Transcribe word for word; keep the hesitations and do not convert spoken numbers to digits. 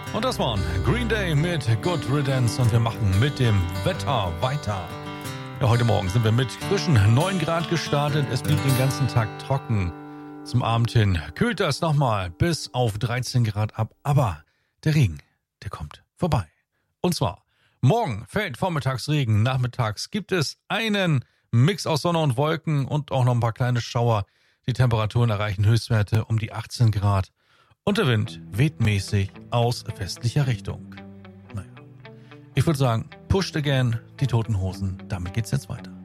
Und das waren Green Day mit Good Riddance und wir machen mit dem Wetter weiter. Ja, heute Morgen sind wir mit frischen neun Grad gestartet. Es blieb den ganzen Tag trocken. Zum Abend hin kühlt das nochmal bis auf dreizehn Grad ab. Aber der Regen, der kommt vorbei. Und zwar, morgen fällt vormittags Regen, nachmittags gibt es einen Mix aus Sonne und Wolken und auch noch ein paar kleine Schauer. Die Temperaturen erreichen Höchstwerte um die achtzehn Grad. Und der Wind weht mäßig aus westlicher Richtung. Naja, ich würde sagen, pushed again, die Toten Hosen. Damit geht's jetzt weiter.